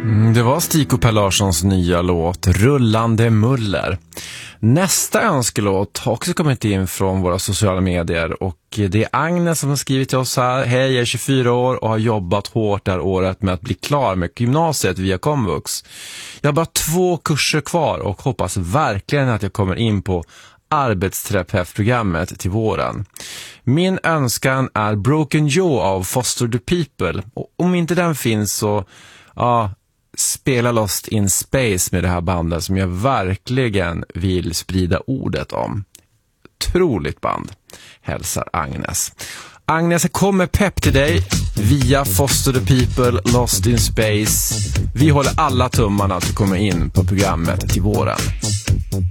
Det var Stig och Per Larssons nya låt Rullande muller. Nästa önskelåt har också kommit in från våra sociala medier och det är Agnes som har skrivit till oss här. Hej, jag är 24 år och har jobbat hårt det här året med att bli klar med gymnasiet via komvux. Jag har bara 2 kurser kvar och hoppas verkligen att jag kommer in på arbetsterapeutprogrammet till våren. Min önskan är Broken Joe av Foster the People, och om inte den finns så spela Lost in Space med det här bandet som jag verkligen vill sprida ordet om. Otroligt band. Hälsar Agnes. Agnes, kommer pepp till dig via Foster the People, Lost in Space. Vi håller alla tummarna att du kommer in på programmet till våren.